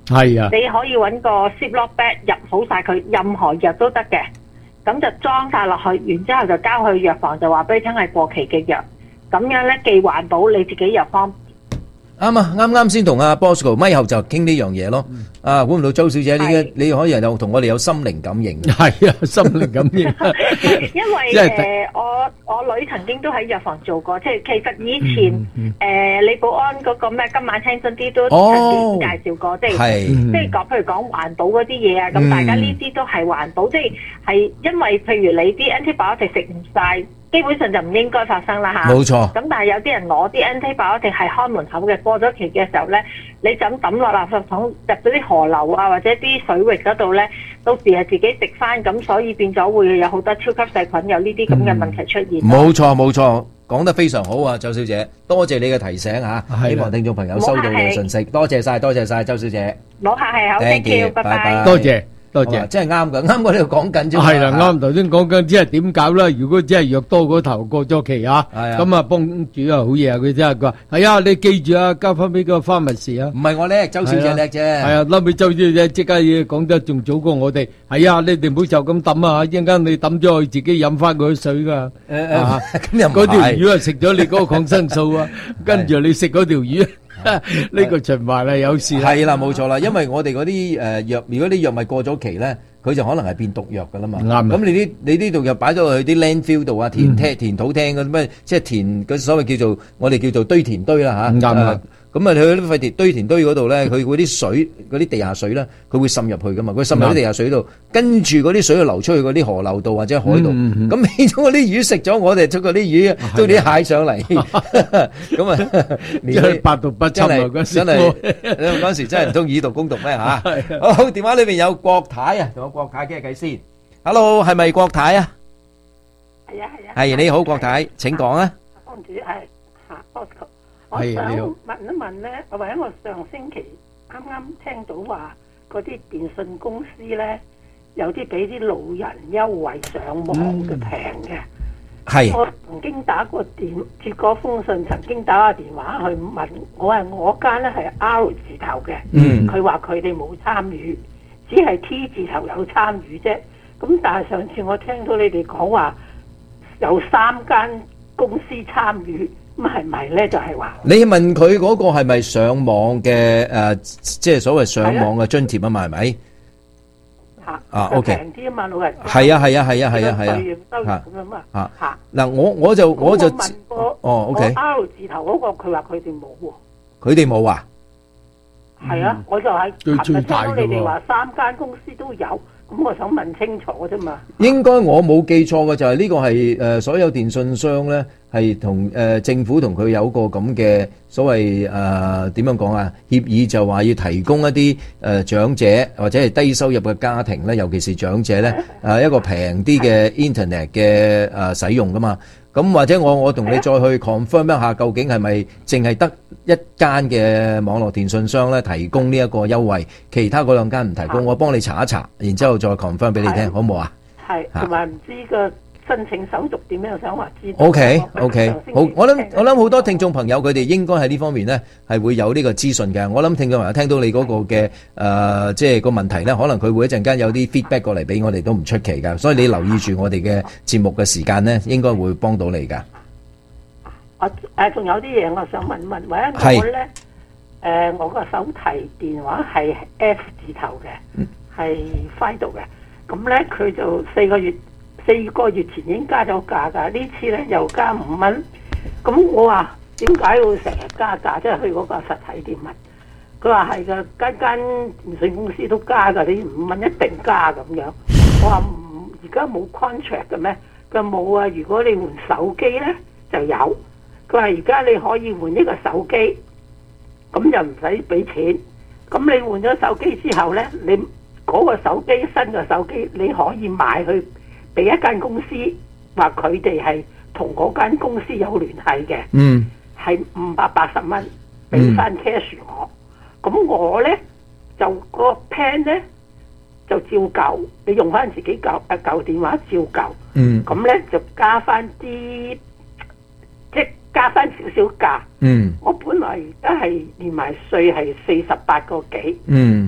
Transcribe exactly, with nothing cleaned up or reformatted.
係啊， 你可以揾個 Ziploc bag 入好晒佢，任何藥都得嘅，咁就裝晒落去，然之後就交去藥房，就話俾你聽係過期嘅藥，咁樣咧既環保，你自己又方便。 啱啊！啱啱先同阿 Bosco 咪後就傾呢樣嘢咯。啊，估唔到周小姐，你嘅你可以又同我哋有心靈感應。 係啊，心靈感應。 因為誒、呃，我我女曾經都喺藥房做過，即係其實以前誒、嗯嗯呃、李寶安嗰個咩今晚輕鬆啲都曾經介紹過，哦、即係即係講譬如講環保嗰啲嘢啊，咁、嗯、大家呢啲都係環保，即係係因為譬如你啲 antibiotic 食唔晒。基本上就唔應該發生啦嚇， 冇錯。 咁但係有啲人攞啲 antibiotic 係開門口嘅，過咗期嘅時候咧，你就咁抌落垃圾桶，入咗啲河流啊或者啲水域嗰度咧，到時係自己食翻，咁所以變咗會有好多超級細菌有呢啲咁嘅問題出現。 冇錯冇錯，講得非常好啊，周小姐，多謝你嘅提醒嚇，希望聽眾朋友收到你嘅信息，多謝曬，多謝曬，周小姐。 冇客氣，好 thank you，拜拜， 多謝。多謝， 真係啱㗎，啱我呢度講緊啫。 係啦，啱頭先講緊，即係點搞啦？如果真係藥多嗰頭過咗期啊，咁啊幫主啊好嘢啊！佢真係佢話係啊，你記住啊，交翻俾個花蜜士啊。 唔係我叻，周小姐叻啫。係啊，諗起周小姐即刻嘢講得仲早過我哋。係啊，你哋唔好就咁抌啊！一陣間你抌咗去，自己飲翻嗰啲水㗎。 誒誒，咁又唔係。 嗰條魚啊，食咗你嗰個抗生素啊，跟住你食嗰條魚。呢個循環係有事啦， 係啦，冇錯啦，因為我哋嗰啲誒藥，如果啲藥物過咗期咧，佢就可能係變毒藥噶啦嘛。啱。咁你啲你啲毒藥擺咗落去啲 landfill 度啊，填廳填土廳嗰啲咩，即係填嗰所謂叫做我哋叫做堆填堆啦嚇。啱啊。咁啊，去啲廢鐵堆填堆嗰度咧，佢嗰啲水嗰啲地下水咧，佢會滲入去噶嘛，佢滲入啲地下水度，跟住嗰啲水就流出去嗰啲河流度或者海度，咁變咗嗰啲魚食咗，我哋出嗰啲魚都啲蟹上嚟，咁啊， 真係百毒不侵啊！嗰時真係嗰時真係唔通以毒攻毒咩嚇？好，電話裏邊有郭太啊，同我郭太傾下偈先。Hello，係咪郭太啊？ 係啊係啊。 係你好，郭太，請講啊。 幫主係嚇 Bosco。我想問一問咧，或者我上星期啱啱聽到話嗰啲電信公司咧，有啲俾啲老人優惠上網嘅平嘅。 係。 我曾經打過電，接過封信，曾經打個電話去問，我話我間咧係 R 字頭嘅，嗯，佢話佢哋冇參與，只係 T 字頭有參與啫。咁但係上次我聽到你哋講話有三間公司參與。咁係咪咧？就係話你問佢嗰個係咪上網嘅誒，即係所謂上網嘅津貼啊嘛？係咪？ 嚇啊 ，OK。 平啲啊嘛，老人家。 係啊係啊係啊係啊係啊。 嚇咁樣啊嚇嗱，我我就我就問過哦 OK。 R 字頭嗰個佢話佢哋冇喎。 佢哋冇啊？ 係啊，我就係琴日聽到你哋話三間公司都有。咁我想問清楚啫嘛。 應該我冇記錯嘅就係呢個係誒所有電信商咧係同誒政府同佢有個咁嘅所謂誒點樣講啊協議，就話要提供一啲誒長者或者係低收入嘅家庭咧，尤其是長者咧誒一個平啲嘅 internet 嘅誒使用噶嘛。咁或者我我同你再去 confirm 一下，究竟係咪淨係得一間嘅網絡電信商咧提供呢一個優惠，其他嗰兩間唔提供？我幫你查一查，然之後再 confirm 俾你聽，好唔好啊？ 係，同埋唔知個申請手續點樣，想話知道。 O K O K，好，我諗我諗好多聽眾朋友佢哋應該喺呢方面咧係會有呢個資訊嘅。我諗聽眾朋友聽到你嗰個嘅誒，即係個問題咧，可能佢會一陣間有啲 feedback 過嚟俾我哋都唔出奇㗎。所以你留意住我哋嘅節目嘅時間咧，應該會幫到你㗎。 我誒仲有啲嘢我想問問，或者我咧誒我個手提電話係 F 字頭嘅，係 Fido 嘅，咁咧佢就四個月。四個月前已經加咗價㗎，呢次咧又加五蚊。咁我話點解會成日加價？即係去嗰個實體店問，佢話係㗎，間間電信公司都加㗎，你五蚊一定加咁樣。我話唔，而家冇 contract 嘅咩？佢話冇啊，如果你換手機咧就有。佢話而家你可以換一個手機，咁就唔使俾錢。咁你換咗手機之後咧，你嗰個手機新嘅手機你可以買去。俾一間公司話佢哋係同嗰間公司有聯繫嘅，嗯，係五百八十蚊俾翻 cash 我，咁我咧就個 plan 咧就照舊，你用翻自己舊誒舊電話照舊，嗯，咁咧就加翻啲即係加翻少少價，嗯，我本來而家係連埋稅係四十八個幾，嗯。